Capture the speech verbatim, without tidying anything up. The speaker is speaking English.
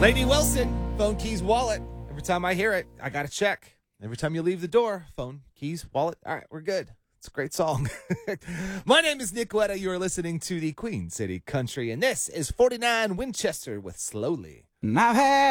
Lady Wilson, phone, keys, wallet. Every time I hear it, I got to check. Every time you leave the door, phone, keys, wallet. All right, we're good. It's a great song. My name is Nick Wetta. You are listening to the Queen City Country, and this is forty-nine Winchester with Slowly. And I've had